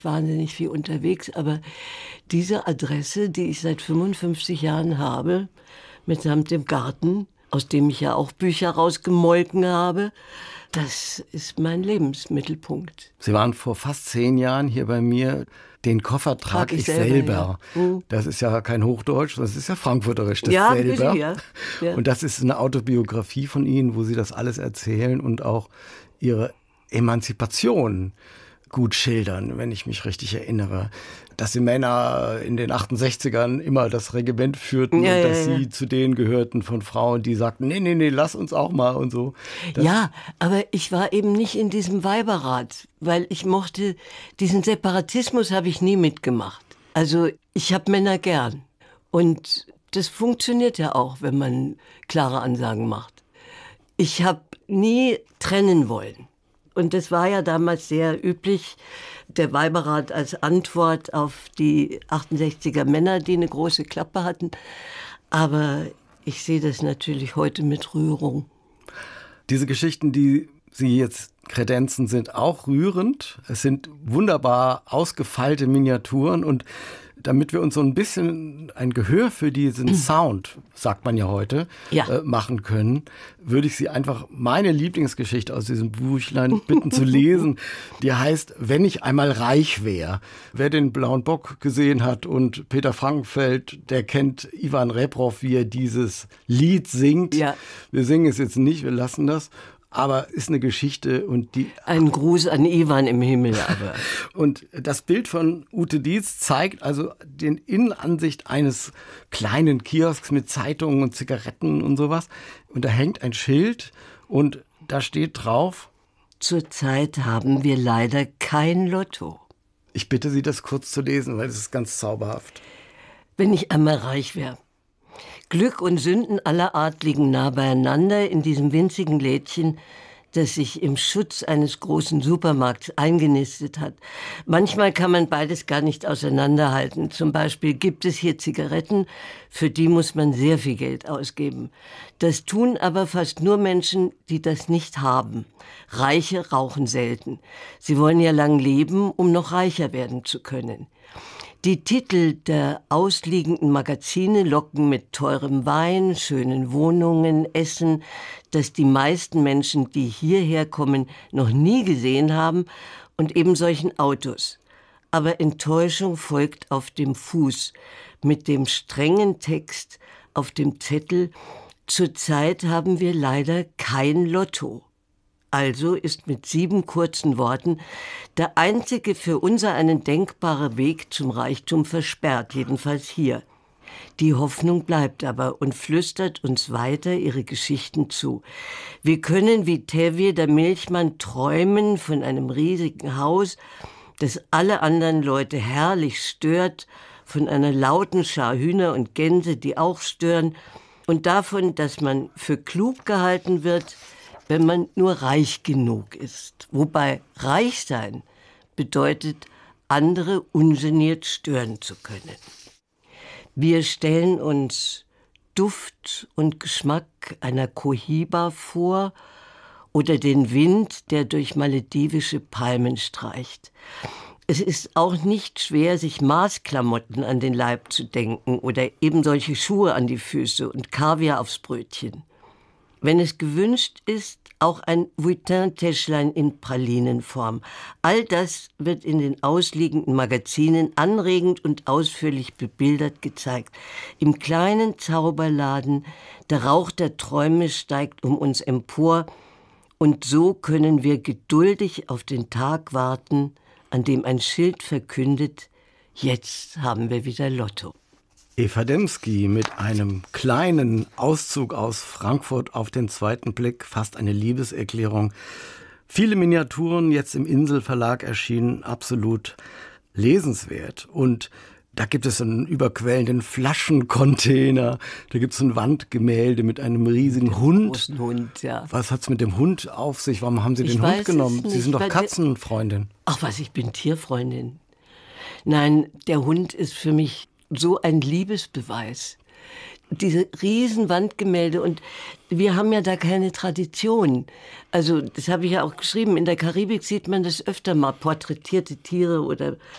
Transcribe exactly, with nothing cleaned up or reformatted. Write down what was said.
wahnsinnig viel unterwegs, aber diese Adresse, die ich seit fünfundfünfzig Jahren habe, mitsamt dem Garten, aus dem ich ja auch Bücher rausgemolken habe, das ist mein Lebensmittelpunkt. Sie waren vor fast zehn Jahren hier bei mir. Den Koffer trage ich, ich selber. selber. Ja. Mhm. Das ist ja kein Hochdeutsch, das ist ja Frankfurterisch, das ja, selber. Ja. Ja. Und das ist eine Autobiografie von Ihnen, wo Sie das alles erzählen und auch Ihre Emanzipation gut schildern, wenn ich mich richtig erinnere. Dass die Männer in den achtundsechzigern immer das Regiment führten ja, und dass ja, ja. sie zu denen gehörten von Frauen, die sagten, nee, nee, nee, lass uns auch mal und so. Das ja, aber ich war eben nicht in diesem Weiberrat, weil ich mochte, diesen Separatismus habe ich nie mitgemacht. Also ich habe Männer gern und das funktioniert ja auch, wenn man klare Ansagen macht. Ich habe nie trennen wollen. Und das war ja damals sehr üblich, der Weiberrat als Antwort auf die achtundsechziger Männer, die eine große Klappe hatten. Aber ich sehe das natürlich heute mit Rührung. Diese Geschichten, die Sie jetzt kredenzen, sind auch rührend. Es sind wunderbar ausgefeilte Miniaturen und damit wir uns so ein bisschen ein Gehör für diesen Sound, sagt man ja heute, ja. äh, machen können, würde ich Sie einfach meine Lieblingsgeschichte aus diesem Büchlein bitten zu lesen. Die heißt, wenn ich einmal reich wäre. Wer den Blauen Bock gesehen hat und Peter Frankenfeld, der kennt Ivan Reprov, wie er dieses Lied singt. Ja. Wir singen es jetzt nicht, wir lassen das. Aber ist eine Geschichte und die... Ein Gruß an Ivan im Himmel, aber... Und das Bild von Ute Dietz zeigt also den Innenansicht eines kleinen Kiosks mit Zeitungen und Zigaretten und sowas. Und da hängt ein Schild und da steht drauf... Zurzeit haben wir leider kein Lotto. Ich bitte Sie, das kurz zu lesen, weil es ist ganz zauberhaft. Wenn ich einmal reich wäre. Glück und Sünden aller Art liegen nah beieinander in diesem winzigen Lädchen, das sich im Schutz eines großen Supermarkts eingenistet hat. Manchmal kann man beides gar nicht auseinanderhalten. Zum Beispiel gibt es hier Zigaretten, für die muss man sehr viel Geld ausgeben. Das tun aber fast nur Menschen, die das nicht haben. Reiche rauchen selten. Sie wollen ja lang leben, um noch reicher werden zu können. Die Titel der ausliegenden Magazine locken mit teurem Wein, schönen Wohnungen, Essen, das die meisten Menschen, die hierher kommen, noch nie gesehen haben, und eben solchen Autos. Aber Enttäuschung folgt auf dem Fuß, mit dem strengen Text auf dem Zettel: Zurzeit haben wir leider kein Lotto. Also ist mit sieben kurzen Worten der einzige für unser einen denkbare Weg zum Reichtum versperrt, jedenfalls hier. Die Hoffnung bleibt aber und flüstert uns weiter ihre Geschichten zu. Wir können wie Tevye, der Milchmann, träumen von einem riesigen Haus, das alle anderen Leute herrlich stört, von einer lauten Schar Hühner und Gänse, die auch stören, und davon, dass man für klug gehalten wird, wenn man nur reich genug ist. Wobei reich sein bedeutet, andere ungeniert stören zu können. Wir stellen uns Duft und Geschmack einer Cohiba vor oder den Wind, der durch maledivische Palmen streicht. Es ist auch nicht schwer, sich Maßklamotten an den Leib zu denken oder eben solche Schuhe an die Füße und Kaviar aufs Brötchen. Wenn es gewünscht ist, auch ein Vuitton-Täschlein in Pralinenform. All das wird in den ausliegenden Magazinen anregend und ausführlich bebildert gezeigt. Im kleinen Zauberladen, der Rauch der Träume steigt um uns empor, und so können wir geduldig auf den Tag warten, an dem ein Schild verkündet: Jetzt haben wir wieder Lotto. Eva Demski mit einem kleinen Auszug aus Frankfurt auf den zweiten Blick, fast eine Liebeserklärung. Viele Miniaturen jetzt im Insel-Verlag erschienen, absolut lesenswert. Und da gibt es einen überquellenden Flaschencontainer, da gibt es ein Wandgemälde mit einem riesigen Hund. Hund ja. Was hat's mit dem Hund auf sich? Warum haben Sie ich den Hund genommen? Sie sind doch weil Katzenfreundin. Ach was, ich bin Tierfreundin. Nein, der Hund ist für mich so ein Liebesbeweis. Diese riesen Wandgemälde, und wir haben ja da keine Tradition. Also das habe ich ja auch geschrieben, in der Karibik sieht man das öfter mal, porträtierte Tiere oder